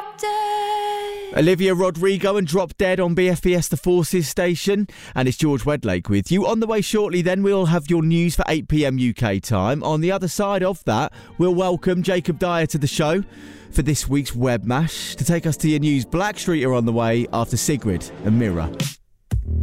Drop Dead. Olivia Rodrigo and Drop Dead on BFBS The Forces station. And it's George Wedlake with you. On the way shortly then, we'll have your news for 8 p.m. UK time. On the other side of that, we'll welcome Jacob Dyer to the show for this week's Web Mash. To take us to your news, Blackstreet are on the way after Sigrid and Mirror.